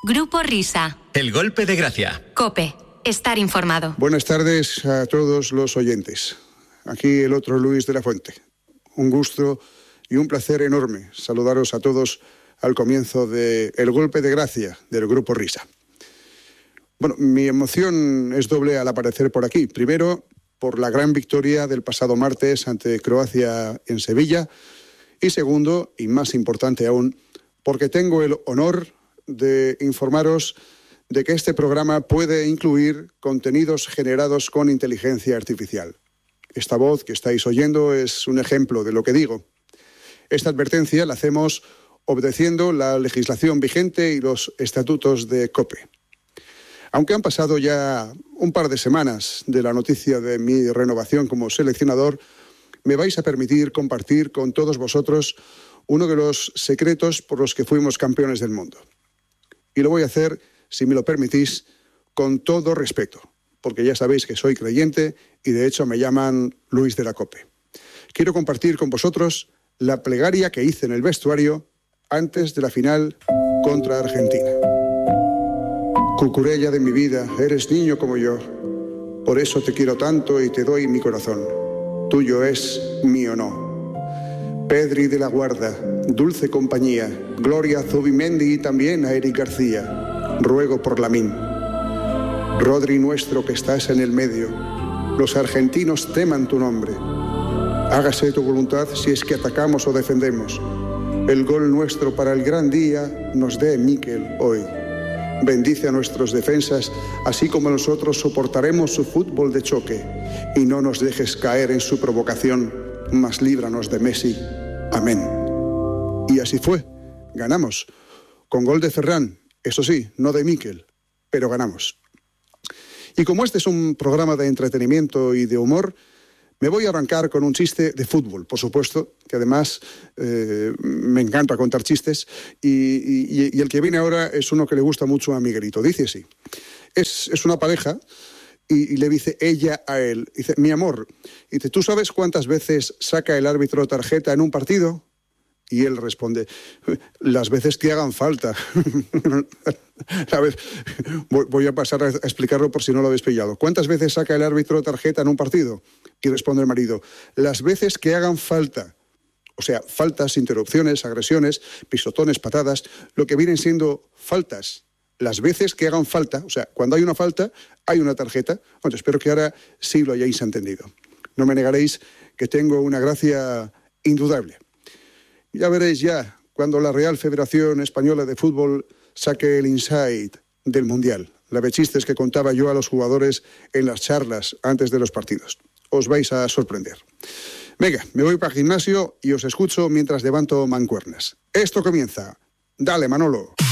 Grupo Risa. El golpe de gracia. COPE. Estar informado. Buenas tardes a todos los oyentes. Aquí el otro Luis de la Fuente. Un gusto y un placer enorme saludaros a todos al comienzo de El golpe de gracia del Grupo Risa. Bueno, mi emoción es doble al aparecer por aquí. Primero, por la gran victoria del pasado martes ante Croacia en Sevilla. Y segundo, y más importante aún, porque tengo el honor de informaros de que este programa puede incluir contenidos generados con inteligencia artificial. Esta voz que estáis oyendo es un ejemplo de lo que digo. Esta advertencia la hacemos obedeciendo la legislación vigente y los estatutos de COPE. Aunque han pasado ya un par de semanas de la noticia de mi renovación como seleccionador, me vais a permitir compartir con todos vosotros uno de los secretos por los que fuimos campeones del mundo. Y lo voy a hacer, si me lo permitís, con todo respeto, porque ya sabéis que soy creyente y de hecho me llaman Luis de la Cope. Quiero compartir con vosotros la plegaria que hice en el vestuario antes de la final contra Argentina. Cucurella de mi vida, eres niño como yo, por eso te quiero tanto y te doy mi corazón. Tuyo es, mío no. Pedri de la Guarda, dulce compañía, Gloria Zubimendi y también a Eric García. Ruego por Lamín. Rodri nuestro que estás en el medio, los argentinos teman tu nombre. Hágase tu voluntad si es que atacamos o defendemos. El gol nuestro para el gran día nos dé Mikel hoy. Bendice a nuestros defensas, así como nosotros soportaremos su fútbol de choque. Y no nos dejes caer en su provocación, mas líbranos de Messi. Amén. Y así fue. Ganamos. Con gol de Ferran, eso sí, no de Mikel, pero ganamos. Y como este es un programa de entretenimiento y de humor, me voy a arrancar con un chiste de fútbol, por supuesto, que además me encanta contar chistes, y el que viene ahora es uno que le gusta mucho a Miguelito. Dice así, es una pareja, y le dice ella a él, dice, mi amor, dice, ¿tú sabes cuántas veces saca el árbitro tarjeta en un partido? Y él responde, las veces que hagan falta. A ver, voy a pasar a explicarlo por si no lo habéis pillado. ¿Cuántas veces saca el árbitro tarjeta en un partido? Y responde el marido, las veces que hagan falta. O sea, faltas, interrupciones, agresiones, pisotones, patadas, lo que vienen siendo faltas. Las veces que hagan falta, o sea, cuando hay una falta, hay una tarjeta. Bueno, espero que ahora sí lo hayáis entendido. No me negaréis que tengo una gracia indudable. Ya veréis ya cuando la Real Federación Española de Fútbol saque el insight del Mundial. La de chistes que contaba yo a los jugadores en las charlas antes de los partidos. Os vais a sorprender. Venga, me voy para el gimnasio y os escucho mientras levanto mancuernas. Esto comienza. Dale, Manolo.